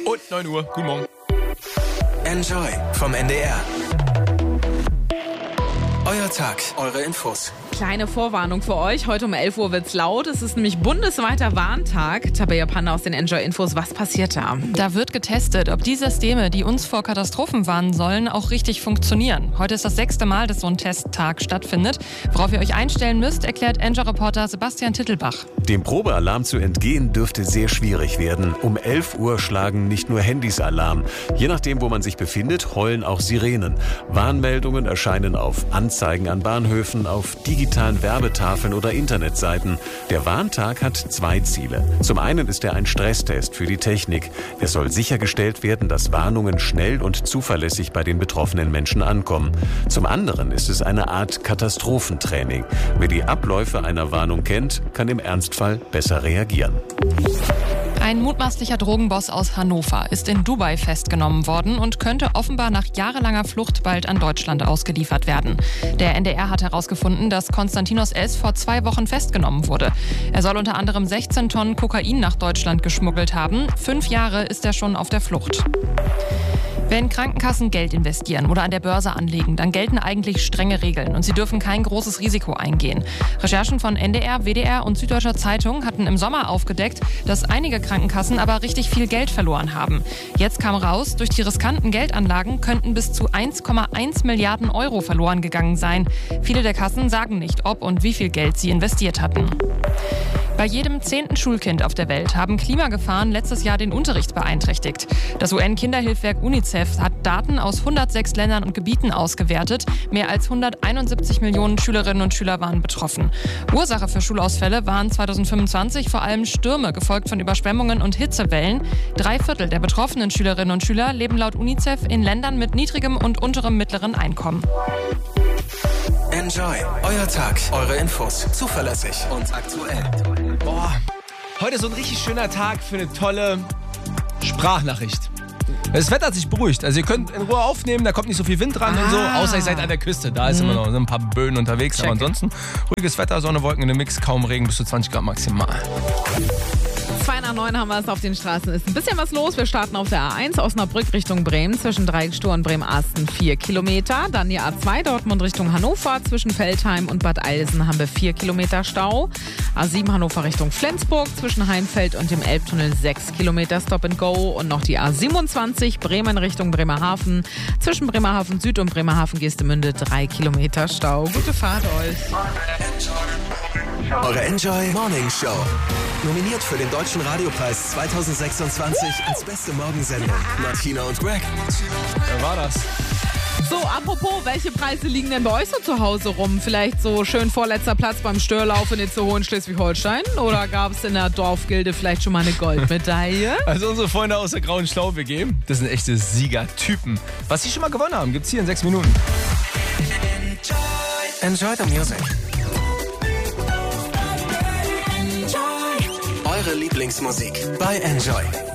Und 9 Uhr. Guten Morgen. Enjoy vom NDR. Euer Tag, eure Infos. Kleine Vorwarnung für euch. Heute um 11 Uhr wird's laut. Es ist nämlich bundesweiter Warntag. Tabea Panda aus den Enjoy-Infos. Was passiert da? Da wird getestet, ob die Systeme, die uns vor Katastrophen warnen sollen, auch richtig funktionieren. Heute ist das 6. Mal, dass so ein Testtag stattfindet. Worauf ihr euch einstellen müsst, erklärt Enjoy-Reporter Sebastian Tittelbach. Dem Probealarm zu entgehen dürfte sehr schwierig werden. Um 11 Uhr schlagen nicht nur Handys Alarm. Je nachdem, wo man sich befindet, heulen auch Sirenen. Warnmeldungen erscheinen auf Anzeigen an Bahnhöfen, auf digitalen Werbetafeln oder Internetseiten. Der Warntag hat 2 Ziele. Zum einen ist er ein Stresstest für die Technik. Es soll sichergestellt werden, dass Warnungen schnell und zuverlässig bei den betroffenen Menschen ankommen. Zum anderen ist es eine Art Katastrophentraining. Wer die Abläufe einer Warnung kennt, kann im Ernstfall besser reagieren. Ein mutmaßlicher Drogenboss aus Hannover ist in Dubai festgenommen worden und könnte offenbar nach jahrelanger Flucht bald an Deutschland ausgeliefert werden. Der NDR hat herausgefunden, dass Konstantinos S. vor 2 Wochen festgenommen wurde. Er soll unter anderem 16 Tonnen Kokain nach Deutschland geschmuggelt haben. 5 Jahre ist er schon auf der Flucht. Wenn Krankenkassen Geld investieren oder an der Börse anlegen, dann gelten eigentlich strenge Regeln und sie dürfen kein großes Risiko eingehen. Recherchen von NDR, WDR und Süddeutscher Zeitung hatten im Sommer aufgedeckt, dass einige Krankenkassen aber richtig viel Geld verloren haben. Jetzt kam raus, durch die riskanten Geldanlagen könnten bis zu 1,1 Milliarden Euro verloren gegangen sein. Viele der Kassen sagen nicht, ob und wie viel Geld sie investiert hatten. Bei jedem 10. Schulkind auf der Welt haben Klimagefahren letztes Jahr den Unterricht beeinträchtigt. Das UN-Kinderhilfswerk UNICEF hat Daten aus 106 Ländern und Gebieten ausgewertet. Mehr als 171 Millionen Schülerinnen und Schüler waren betroffen. Ursache für Schulausfälle waren 2025 vor allem Stürme, gefolgt von Überschwemmungen und Hitzewellen. 3/4 der betroffenen Schülerinnen und Schüler leben laut UNICEF in Ländern mit niedrigem und unterem mittleren Einkommen. Enjoy, euer Tag, eure Infos. Zuverlässig und aktuell. Boah, heute ist so ein richtig schöner Tag für eine tolle Sprachnachricht. Das Wetter hat sich beruhigt. Also ihr könnt in Ruhe aufnehmen, da kommt nicht so viel Wind dran und so. Außer ihr seid an der Küste, da ist immer noch ein paar Böen unterwegs. Aber ansonsten ruhiges Wetter, Sonne, Wolken in dem Mix, kaum Regen, bis zu 20 Grad maximal. 2 nach 9 haben wir es auf den Straßen. Ist ein bisschen was los. Wir starten auf der A1 Osnabrück Richtung Bremen. Zwischen Dreieckstor und Bremen-Asten 4 Kilometer. Dann die A2 Dortmund Richtung Hannover. Zwischen Veltheim und Bad Eilsen haben wir 4 Kilometer Stau. A7 Hannover Richtung Flensburg. Zwischen Heimfeld und dem Elbtunnel 6 Kilometer Stop and Go. Und noch die A27 Bremen Richtung Bremerhaven. Zwischen Bremerhaven Süd und Bremerhaven Geestemünde 3 Kilometer Stau. Gute Fahrt euch. Eure Enjoy Morning Show. Nominiert für den Deutschen Radiopreis 2026 als beste Morgensendung. Martina und Greg. Wer war das? So, apropos, welche Preise liegen denn bei euch so zu Hause rum? Vielleicht so schön vorletzter Platz beim Störlauf in den Zoo in Schleswig-Holstein? Oder gab es in der Dorfgilde vielleicht schon mal eine Goldmedaille? Also unsere Freunde aus der Grauen Schlau-WG, das sind echte Siegertypen. Was sie schon mal gewonnen haben, gibt's hier in 6 Minuten. Enjoy the music. Eure Lieblingsmusik bei Enjoy.